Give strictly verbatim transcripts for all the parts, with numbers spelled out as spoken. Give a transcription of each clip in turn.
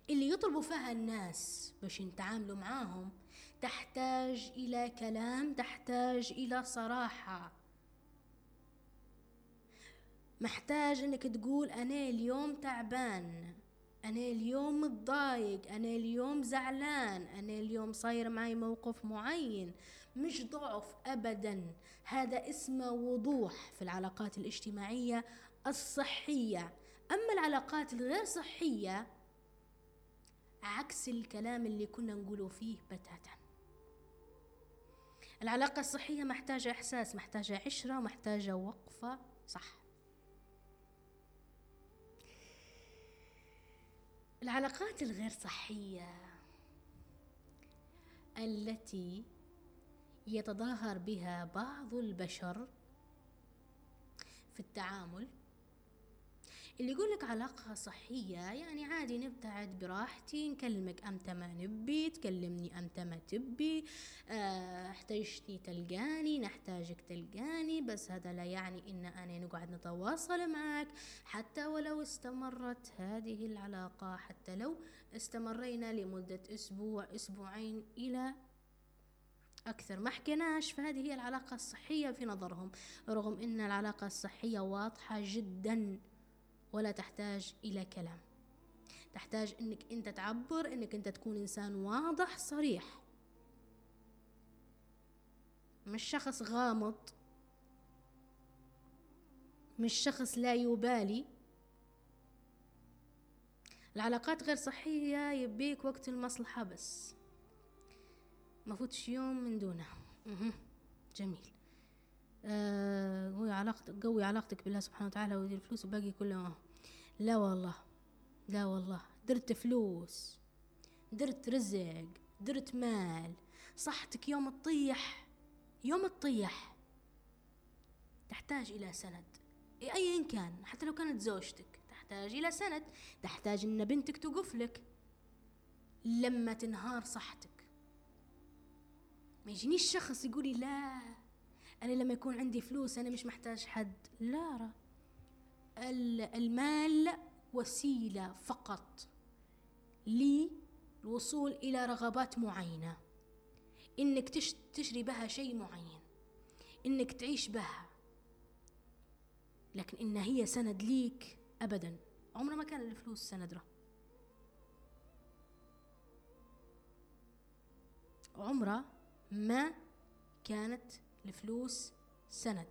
اللي يطلبوا فيها الناس باش يتعاملوا معاهم تحتاج إلى كلام، تحتاج إلى صراحة، محتاج انك تقول انا اليوم تعبان، انا اليوم متضايق، انا اليوم زعلان، انا اليوم صاير معي موقف معين. مش ضعف ابدا، هذا اسمه وضوح في العلاقات الاجتماعية الصحية. اما العلاقات الغير صحية عكس الكلام اللي كنا نقوله فيه بتاتا. العلاقة الصحية محتاجة احساس، محتاجة عشرة، محتاجة وقفة صح. العلاقات الغير صحية التي يتظاهر بها بعض البشر في التعامل، اللي يقولك علاقة صحية يعني عادي نبتعد براحتي، نكلمك أمتى ما نبي، تكلمني أمتى ما تبي، اه احتاجتني تلقاني، نحتاجك تلقاني، بس هذا لا يعني إن أنا نقعد نتواصل معك حتى ولو استمرت هذه العلاقة، حتى لو استمرينا لمدة أسبوع أسبوعين إلى أكثر ما حكيناش، فهذه هي العلاقة الصحية في نظرهم، رغم أن العلاقة الصحية واضحة جدا ولا تحتاج إلى كلام. تحتاج أنك أنت تعبر، أنك أنت تكون إنسان واضح صريح، مش شخص غامض، مش شخص لا يبالي. العلاقات غير صحية يبيك وقت المصلحة بس، ما فوتش يوم من دونه. جميل. آه قوي علاقتك، قوي علاقتك بالله سبحانه وتعالى ودير فلوس وباقي كله. لا والله، لا والله، درت فلوس، درت رزق، درت مال، صحتك يوم تطيح، يوم تطيح تحتاج إلى سند أيا كان، حتى لو كانت زوجتك تحتاج إلى سند، تحتاج إن بنتك توقف لك لما تنهار صحتك. ما يجينيش شخص يقولي لا أنا لما يكون عندي فلوس أنا مش محتاج حد. لا را، المال وسيلة فقط للوصول إلى رغبات معينة، إنك تشتري بها شيء معين، إنك تعيش بها، لكن إن هي سند ليك أبدا. عمره ما كان الفلوس سند له، عمره ما كانت الفلوس سند.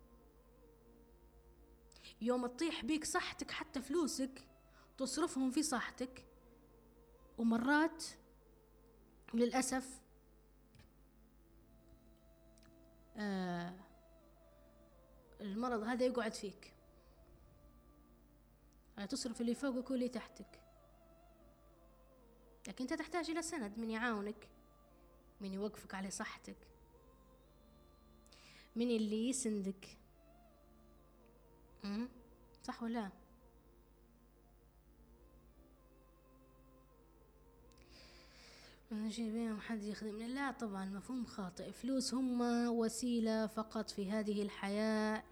يوم تطيح بيك صحتك حتى فلوسك تصرفهم في صحتك، ومرات للأسف آه المرض هذا يقعد فيك، تصرف اللي فوقك واللي تحتك، لكن انت تحتاج الى سند من يعاونك، من يوقفك على صحتك، من اللي يسندك. امم صح ولا؟ نجي بيهم حد يخدمني؟ لا طبعا، مفهوم خاطئ. فلوس هم وسيلة فقط في هذه الحياة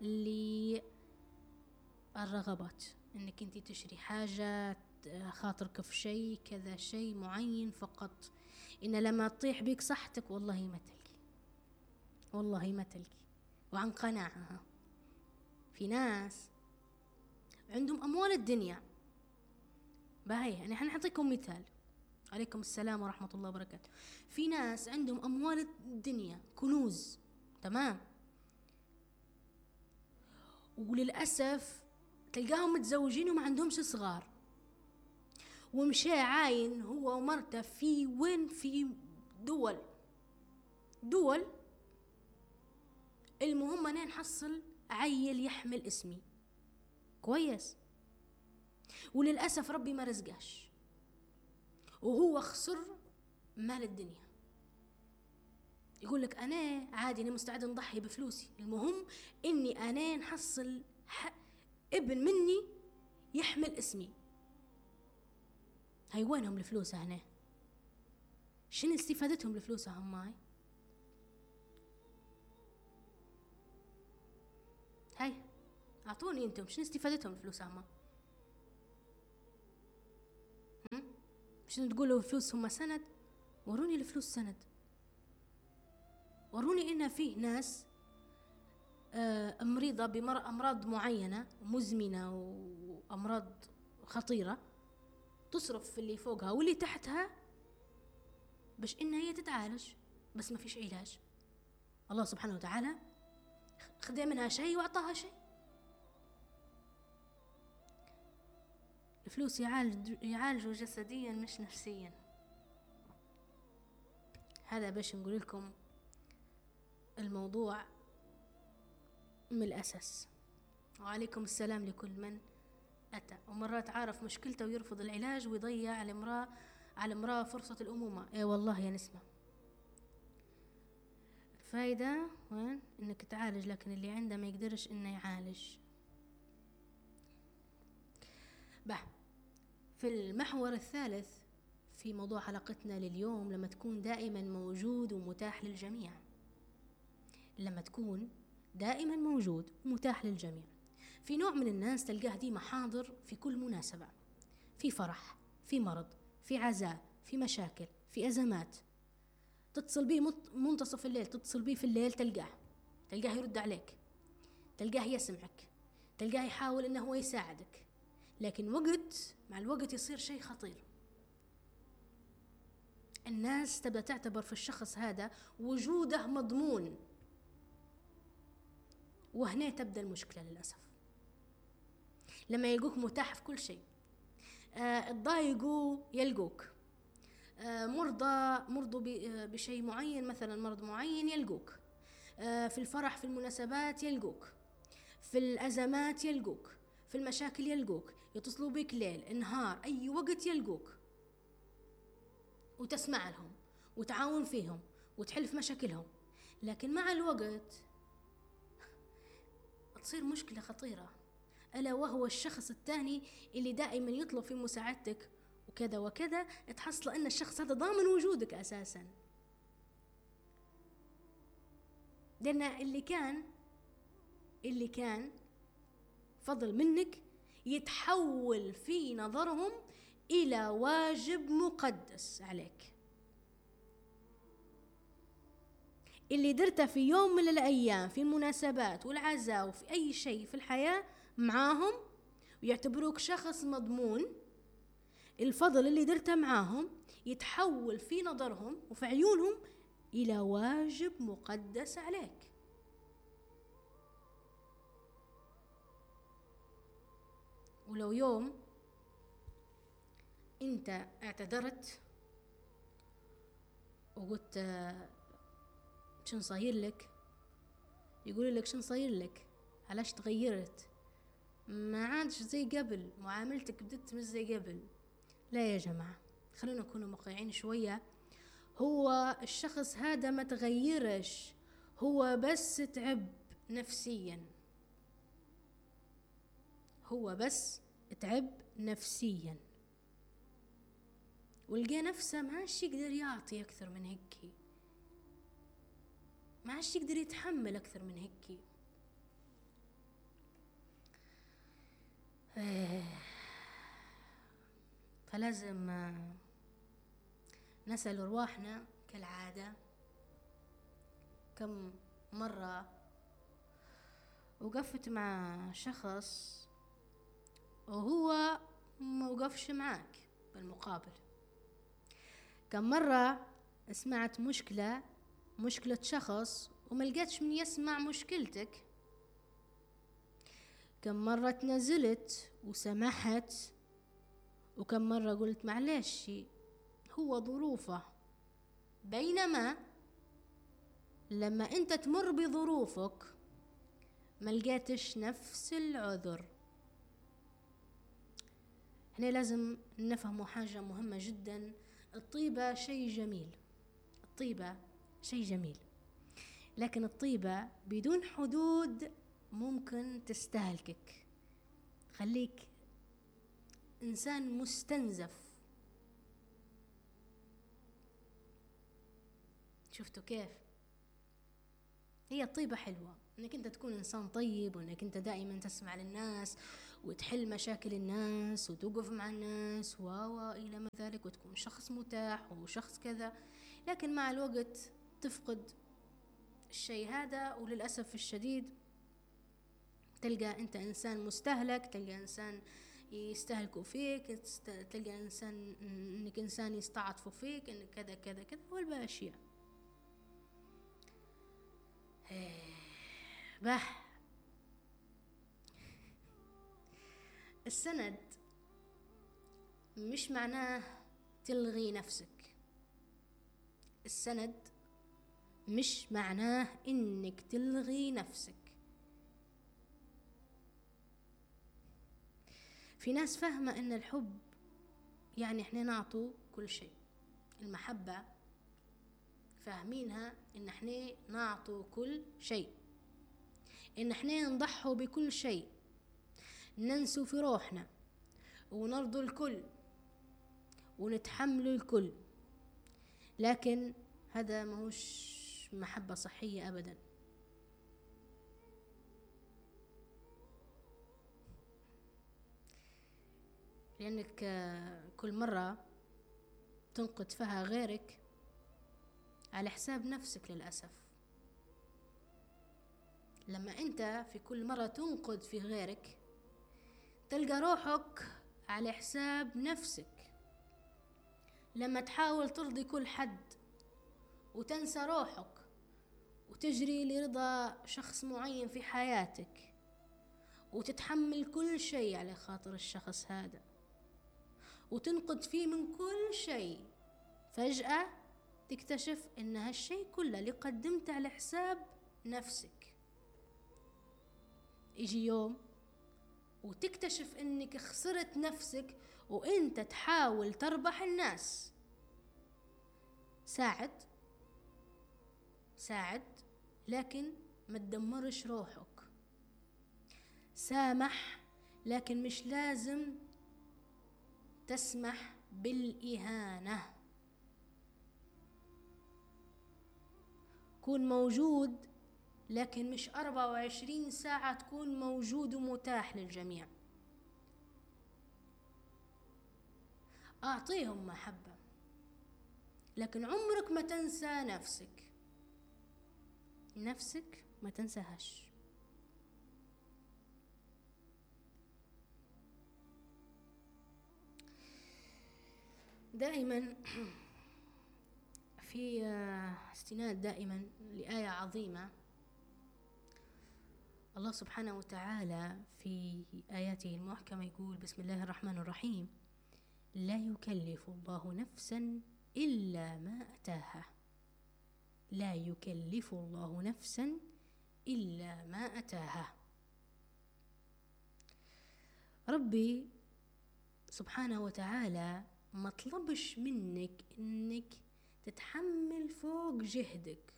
للرغبات، انك انت تشتري حاجة، خاطرك في شيء كذا، شيء معين فقط. إن لما تطيح بك صحتك والله ما تلقي، والله ما تلقي. وعن قناعة، في ناس عندهم أموال الدنيا باهي، يعني احنا نعطيكم مثال. عليكم السلام ورحمة الله وبركاته. في ناس عندهم أموال الدنيا، كنوز، تمام، وللأسف تلقاهم متزوجين وما عندهمش صغار، ومشى عاين هو ومرته في وين، في دول دول المهم أنا نحصل عيل يحمل اسمي كويس، وللأسف ربي ما رزقاش وهو خسر مال الدنيا. يقول لك أنا عادي، أنا مستعد نضحي بفلوسي، المهم إني أنا نحصل ابن مني يحمل اسمي. هاي وينهم الفلوس هنا؟ شنو استفادتهم الفلوس هاي؟ هاي أعطوني أنتم شنو استفادتهم الفلوس هما؟ مش تقولوا الفلوس هم سند. وروني الفلوس سند، وروني إن فيه ناس آه مريضة بأمراض معينة مزمنة وأمراض خطيرة تصرف في اللي فوقها واللي تحتها باش إنها هي تتعالج، بس ما فيش علاج. الله سبحانه وتعالى خذ منها شيء وأعطاها شيء. الفلوس يعالج يعالجوا جسديا مش نفسيا. هذا باش نقول لكم الموضوع من الأساس. وعليكم السلام لكل من أتى. ومرات عارف مشكلته ويرفض العلاج ويضيع على المرأة على المرأة فرصة الأمومة. اي والله يا نسمة، الفايدة وين؟ انك تعالج، لكن اللي عنده ما يقدرش انه يعالج. بح في المحور الثالث في موضوع حلقتنا لليوم، لما تكون دائما موجود ومتاح للجميع. لما تكون دائما موجود ومتاح للجميع. في نوع من الناس تلقاه ديما حاضر في كل مناسبة، في فرح، في مرض، في عزاء، في مشاكل، في أزمات. تتصل به منتصف الليل، تتصل به في الليل تلقاه تلقاه يرد عليك، تلقاه يسمعك، تلقاه يحاول انه هو يساعدك. لكن وقت مع الوقت يصير شيء خطير. الناس تبدأ تعتبر في الشخص هذا وجوده مضمون، وهنا تبدأ المشكلة للأسف. لما يلقوك متاح في كل شيء، آه تضايقوا يلقوك، آه مرضى مرضوا بشيء معين، مثلا مرض معين يلقوك، آه في الفرح في المناسبات يلقوك، في الأزمات يلقوك، في المشاكل يلقوك، يتصلوا بك ليل نهار أي وقت يلقوك، وتسمع لهم وتعاون فيهم وتحل في مشاكلهم. لكن مع الوقت تصير مشكلة خطيرة، ألا وهو الشخص الثاني اللي دائما يطلب في مساعدتك وكذا وكذا. تحصل أن الشخص هذا ضامن وجودك أساسا، لأن اللي كان اللي كان فضل منك يتحول في نظرهم إلى واجب مقدس عليك. اللي درته في يوم من الأيام في المناسبات والعزاء وفي أي شيء في الحياة معاهم ويعتبروك شخص مضمون، الفضل اللي درته معاهم يتحول في نظرهم وفي عيونهم إلى واجب مقدس عليك. ولو يوم انت اعتذرت وقلت شن صاير لك، يقول لك شن صاير لك، علاش تغيرت، ما عادش زي قبل، معاملتك بدت مش زي قبل. لا يا جماعة، خلونا نكون واقعيين شوية. هو الشخص هذا ما تغيرش، هو بس تعب نفسيا، هو بس تعب نفسيا ولقى نفسه ما عادش يقدر يعطي أكثر من هيك، ما عادش يقدر يتحمل أكثر من هيك. فلازم نسأل أرواحنا كالعادة كم مرة وقفت مع شخص وهو ما وقفش معك بالمقابل. كم مرة سمعت مشكلة مشكلة شخص وما لقيتش من يسمع مشكلتك. كم مرة تنزلت وسمحت، وكم مرة قلت معلش هو ظروفه، بينما لما انت تمر بظروفك ما لقيتش نفس العذر. هنا لازم نفهم حاجة مهمة جدا. الطيبة شيء جميل، الطيبة شيء جميل، لكن الطيبة بدون حدود ممكن تستهلكك، خليك إنسان مستنزف. شفتوا كيف؟ هي الطيبة حلوة، انك انت تكون انسان طيب، وانك انت دائما تسمع للناس، وتحل مشاكل الناس وتوقف مع الناس و إلى ما ذلك، وتكون شخص متاح وشخص كذا. لكن مع الوقت تفقد الشيء هذا، وللأسف الشديد تلقى أنت إنسان مستهلك، تلقى إنسان يستهلكوا فيك، تلقى إنسان إنك إنسان يستعطفوا فيك، إنك كذا كذا كذا والباشياء. بح السند مش معناه تلغي نفسك. السند مش معناه إنك تلغي نفسك. في ناس فاهمة إن الحب يعني إحنا نعطوا كل شيء. المحبة فاهمينها إن إحنا نعطوا كل شيء، إن إحنا نضحوا بكل شيء، ننسوا في روحنا ونرضوا الكل ونتحملوا الكل. لكن هذا ماهوش محبة صحية أبدا. لأنك كل مرة تنقد فيها غيرك على حساب نفسك للأسف. لما أنت في كل مرة تنقد في غيرك تلقى روحك على حساب نفسك. لما تحاول ترضي كل حد وتنسى روحك وتجري لرضا شخص معين في حياتك وتتحمل كل شيء على خاطر الشخص هذا وتنقد فيه من كل شيء، فجأة تكتشف ان هالشيء كله اللي قدمته على حساب نفسك. يجي يوم وتكتشف انك خسرت نفسك وانت تحاول تربح الناس. ساعد ساعد لكن ما تدمرش روحك. سامح لكن مش لازم تسمح بالإهانة. كون موجود لكن مش أربعة وعشرين ساعة تكون موجود ومتاح للجميع. أعطيهم محبة لكن عمرك ما تنسى نفسك. نفسك ما تنساهاش. دائما في استناد دائما لآية عظيمة الله سبحانه وتعالى في آياته المحكمة يقول: بسم الله الرحمن الرحيم: لا يكلف الله نفسا إلا ما أتاها. لا يكلف الله نفسا إلا ما أتاها. ربي سبحانه وتعالى ما طلبش منك إنك تتحمل فوق جهدك،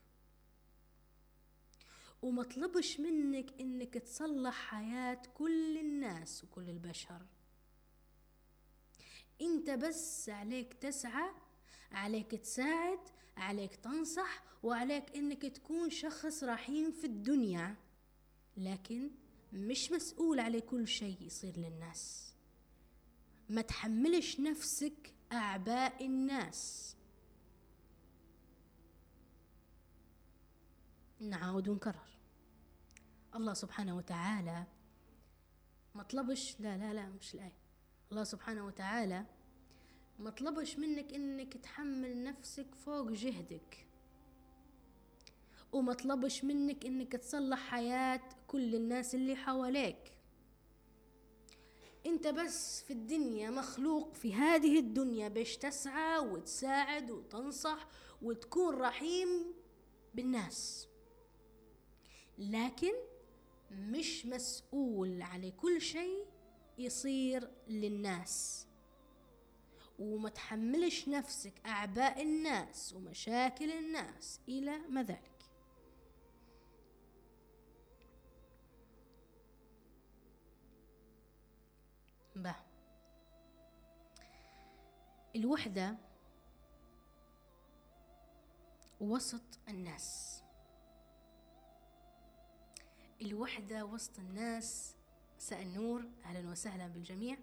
وما طلبش منك إنك تصلح حياة كل الناس وكل البشر. انت بس عليك تسعى، عليك تساعد، عليك تنصح، وعليك انك تكون شخص رحيم في الدنيا، لكن مش مسؤول على كل شيء يصير للناس. ما تحملش نفسك أعباء الناس. نعاود ونكرر، الله سبحانه وتعالى ما طلبش، لا لا لا مش الآية، الله سبحانه وتعالى ما طلبش منك انك تحمل نفسك فوق جهدك، وما طلبش منك انك تصلح حياة كل الناس اللي حواليك. انت بس في الدنيا مخلوق في هذه الدنيا باش تسعى وتساعد وتنصح وتكون رحيم بالناس، لكن مش مسؤول على كل شيء يصير للناس. وما تحملش نفسك أعباء الناس ومشاكل الناس إلى ما ذلك. به الوحدة وسط الناس. الوحدة وسط الناس مساء النور، أهلا وسهلا بالجميع.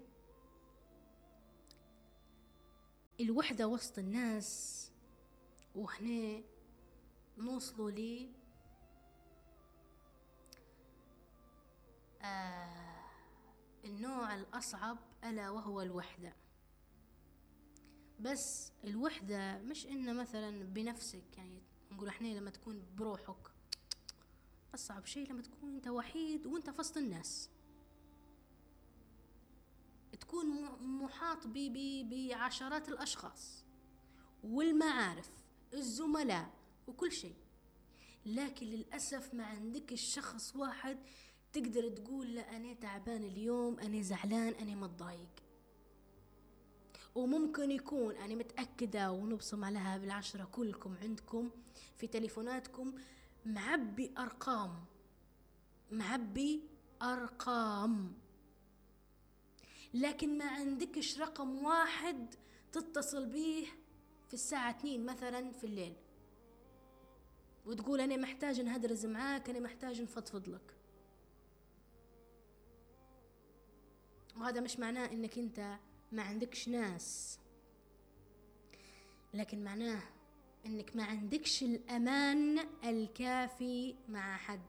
الوحدة وسط الناس، وهنا نوصلوا لي آه النوع الأصعب، ألا وهو الوحدة. بس الوحدة مش إنه مثلا بنفسك، يعني نقول احنا لما تكون بروحك. أصعب شيء لما تكون أنت وحيد وأنت في وسط الناس، تكون محاط بعشرات الأشخاص والمعارف، الزملاء وكل شيء، لكن للأسف ما عندك الشخص واحد تقدر تقول له أنا تعبان اليوم، أنا زعلان، أنا متضايق. وممكن يكون، أنا متأكدة ونبصم عليها بالعشرة كلكم عندكم في تليفوناتكم معبي أرقام، معبي أرقام، لكن ما عندكش رقم واحد تتصل به في الساعة اثنين مثلا في الليل وتقول أنا محتاج نهدرز معاك، أنا محتاج نفضفض لك. وهذا مش معناه إنك أنت ما عندكش ناس، لكن معناه إنك ما عندكش الأمان الكافي مع حد.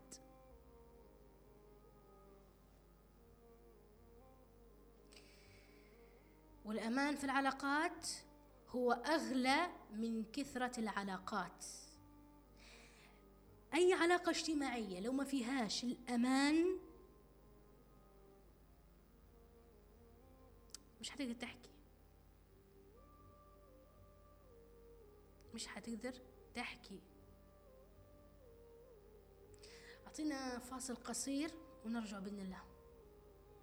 والأمان في العلاقات هو أغلى من كثرة العلاقات. أي علاقة اجتماعية لو ما فيهاش الأمان مش هتقدر تحكي، مش هتقدر تحكي. أعطينا فاصل قصير ونرجع بإذن الله.